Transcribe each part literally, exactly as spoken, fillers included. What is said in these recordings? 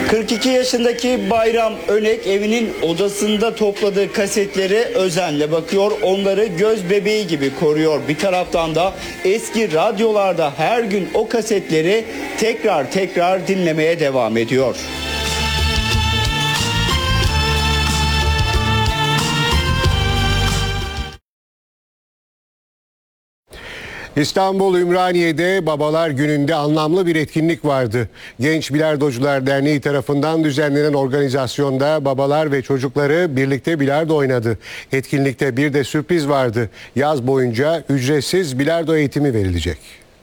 kırk iki yaşındaki Bayram Önek evinin odasında topladığı kasetlere özenle bakıyor. Onları göz bebeği gibi koruyor. Bir taraftan da eski radyolarda her gün o kasetleri tekrar tekrar dinlemeye devam ediyor. İstanbul Ümraniye'de Babalar Günü'nde anlamlı bir etkinlik vardı. Genç Bilardocular Derneği tarafından düzenlenen organizasyonda babalar ve çocukları birlikte bilardo oynadı. Etkinlikte bir de sürpriz vardı. Yaz boyunca ücretsiz bilardo eğitimi verilecek.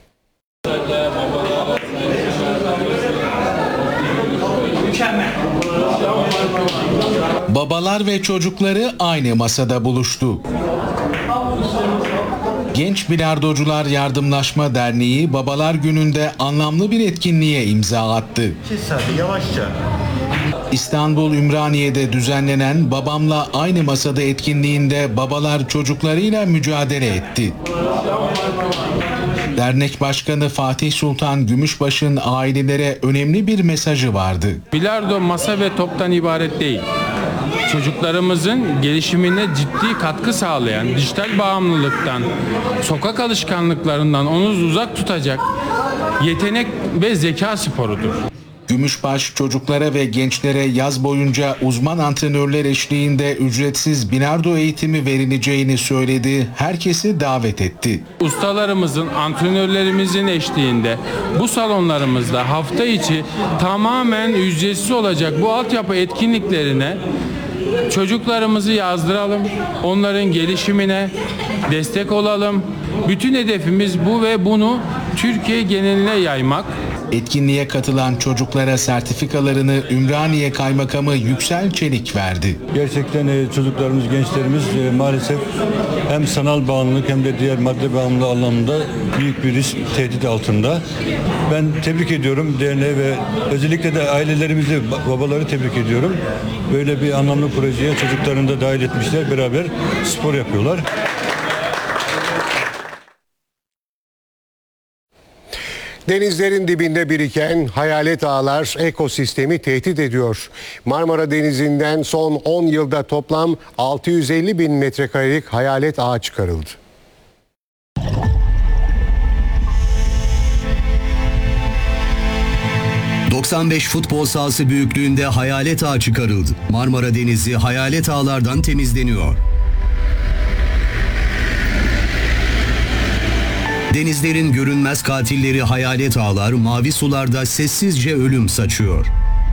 Babalar ve çocukları aynı masada buluştu. Genç Bilardocular Yardımlaşma Derneği Babalar Günü'nde anlamlı bir etkinliğe imza attı. Yavaşça. İstanbul Ümraniye'de düzenlenen Babamla Aynı Masada etkinliğinde babalar çocuklarıyla mücadele etti. Dernek Başkanı Fatih Sultan Gümüşbaş'ın ailelere önemli bir mesajı vardı. Bilardo masa ve toptan ibaret değil. Çocuklarımızın gelişimine ciddi katkı sağlayan, dijital bağımlılıktan, sokak alışkanlıklarından onu uzak tutacak yetenek ve zeka sporudur. Gümüşbaş çocuklara ve gençlere yaz boyunca uzman antrenörler eşliğinde ücretsiz bilardo eğitimi verileceğini söyledi, herkesi davet etti. Ustalarımızın, antrenörlerimizin eşliğinde bu salonlarımızda hafta içi tamamen ücretsiz olacak bu altyapı etkinliklerine çocuklarımızı yazdıralım, onların gelişimine destek olalım. Bütün hedefimiz bu ve bunu Türkiye geneline yaymak. Etkinliğe katılan çocuklara sertifikalarını Ümraniye Kaymakamı Yüksel Çelik verdi. Gerçekten çocuklarımız, gençlerimiz maalesef hem sanal bağımlılık hem de diğer madde bağımlılığı anlamında büyük bir risk, tehdit altında. Ben tebrik ediyorum derneği ve özellikle de ailelerimizi, babaları tebrik ediyorum. Böyle bir anlamlı projeye çocuklarını da dahil etmişler, beraber spor yapıyorlar. Denizlerin dibinde biriken hayalet ağlar ekosistemi tehdit ediyor. Marmara Denizi'nden son on yılda toplam altı yüz elli bin metrekarelik hayalet ağa çıkarıldı. doksan beş futbol sahası büyüklüğünde hayalet ağı çıkarıldı. Marmara Denizi hayalet ağlardan temizleniyor. Denizlerin görünmez katilleri hayalet ağlar mavi sularda sessizce ölüm saçıyor.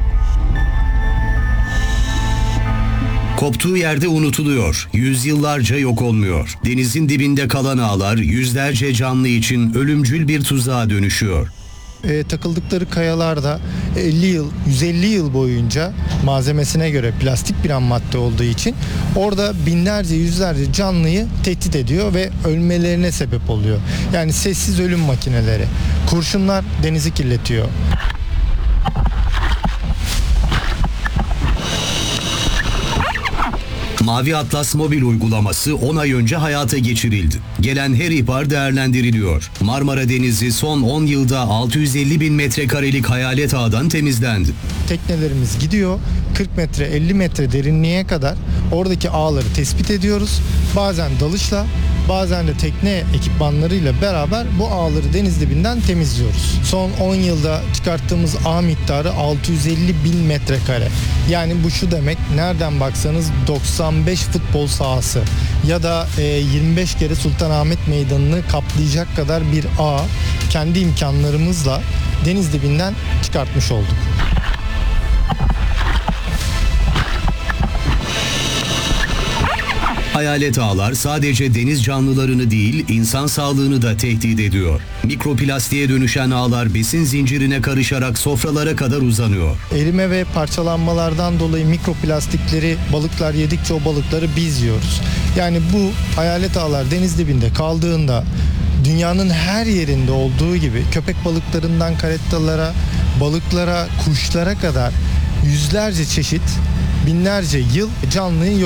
Koptuğu yerde unutuluyor, yüzyıllarca yok olmuyor. Denizin dibinde kalan ağlar yüzlerce canlı için ölümcül bir tuzağa dönüşüyor. E, takıldıkları kayalarda elli yıl, yüz elli yıl boyunca malzemesine göre plastik bir ham madde olduğu için orada binlerce, yüzlerce canlıyı tehdit ediyor ve ölmelerine sebep oluyor. Yani sessiz ölüm makineleri. Kurşunlar denizi kirletiyor. Mavi Atlas mobil uygulaması on ay önce hayata geçirildi. Gelen her ihbar değerlendiriliyor. Marmara Denizi son on yılda altı yüz elli bin metrekarelik hayalet ağdan temizlendi. Teknelerimiz gidiyor, kırk metre, elli metre derinliğe kadar oradaki ağları tespit ediyoruz. Bazen dalışla, bazen de tekne ekipmanlarıyla beraber bu ağları deniz dibinden temizliyoruz. Son on yılda çıkarttığımız ağ miktarı altı yüz elli bin metrekare. Yani bu şu demek, nereden baksanız doksan beş futbol sahası ya da yirmi beş kere Sultanahmet Meydanı'nı kaplayacak kadar bir ağ kendi imkanlarımızla deniz dibinden çıkartmış olduk. Hayalet ağlar sadece deniz canlılarını değil, insan sağlığını da tehdit ediyor. Mikroplastiğe dönüşen ağlar besin zincirine karışarak sofralara kadar uzanıyor. Erime ve parçalanmalardan dolayı mikroplastikleri balıklar yedikçe o balıkları biz yiyoruz. Yani bu hayalet ağlar deniz dibinde kaldığında dünyanın her yerinde olduğu gibi köpek balıklarından karettalara, balıklara, kuşlara kadar yüzlerce çeşit, binlerce yıl canlıyı